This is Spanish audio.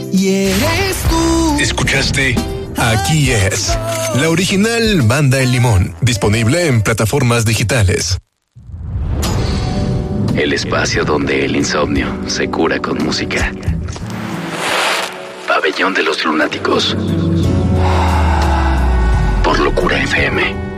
y eres tú. ¿Escuchaste? Aquí es la original Banda El Limón, disponible en plataformas digitales. El espacio donde el insomnio se cura con música. Pabellón de los Lunáticos. Por Locura FM.